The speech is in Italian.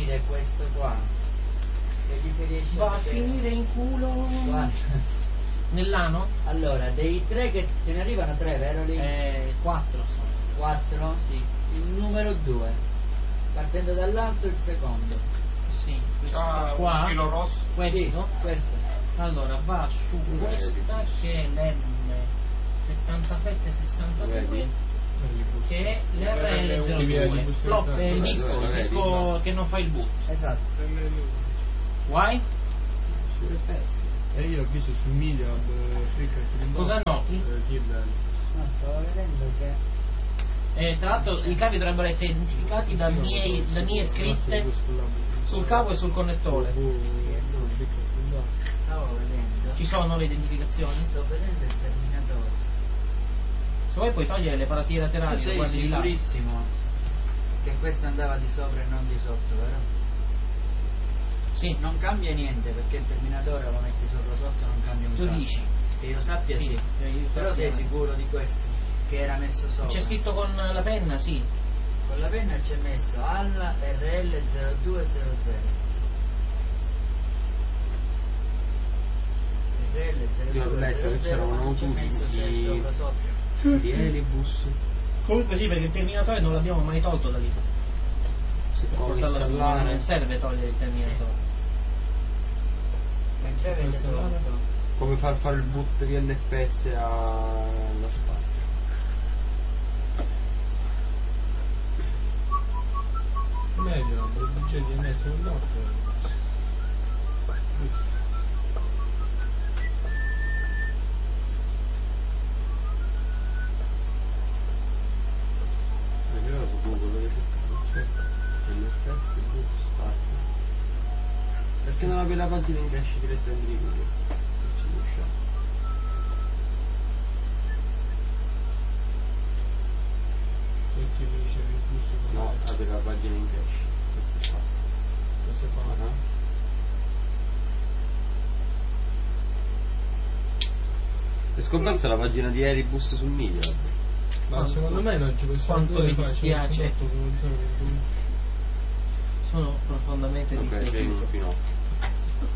finire questo qua? Vedi se riesci Va a finire in culo. Guarda. Nell'ano? Allora, dei 3 che te ne arrivano 3, vero lì? 4 sono. 4? Sì. Il numero 2. Partendo dall'alto il secondo. Sì, questo qua. Un filo rosso. Questo? Sì, questo. Allora va su questa che è l'M7762 che è l'RL02 flop, il disco che non fa il boot. Esatto. Why? E io ho visto su Media Cosa noti? No, stavo vedendo che Tra l'altro i cavi dovrebbero essere identificati da mie scritte sul cavo e sul connettore. stavo vedendo. Ci sono le identificazioni? Sto vedendo il terminatore. Se vuoi puoi togliere le paratie laterali, Tu sei guardi di là. sicurissimo che questo andava di sopra e non di sotto, vero? Sì. Non cambia niente perché il terminatore lo metti sopra sotto, non cambia un Tu cazzo. dici? Che io sappia Sì. sì. Io Però sappia sei no. sicuro di questo? Che era messo sopra? C'è scritto con la penna, sì. Con la penna c'è messo ALLA RL0200. Io ho letto che c'erano non c'è messo se è sopra sotto. di Elibus. Comunque sì, perché il terminatore non l'abbiamo mai tolto da lì. Si Per può portarlo su, installare. non serve togliere il terminatore. Mentre avete tolto. Come far fare il boot di NFS alla spalla. Meglio, il budget di messo un notte. Vediamo su Google che c'è. NFS boot start. Perché non apri la pagina in cache direttamente di Google? Ci riusciamo. Perché mi dice che il flusso No, apri la pagina in cache. Questo è fatto. Questo fa. È scomparsa la pagina di Eribus sul Media. Ma secondo me non ci possiamo Quanto mi dispiace. Sono profondamente Vabbè, c'è dispiaciuto. un Pinocchio.